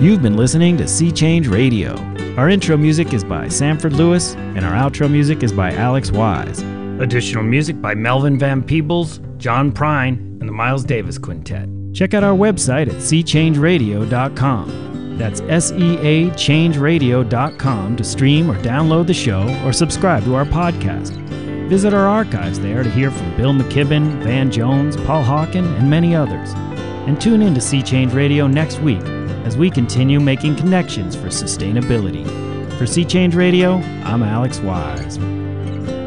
You've been listening to Sea Change Radio. Our intro music is by Sanford Lewis, and our outro music is by Alex Wise. Additional music by Melvin Van Peebles, John Prine, and the Miles Davis Quintet. Check out our website at seachangeradio.com. That's SEAchangeradio.com to stream or download the show or subscribe to our podcast. Visit our archives there to hear from Bill McKibben, Van Jones, Paul Hawken, and many others. And tune in to Sea Change Radio next week as we continue making connections for sustainability. For Sea Change Radio, I'm Alex Wise.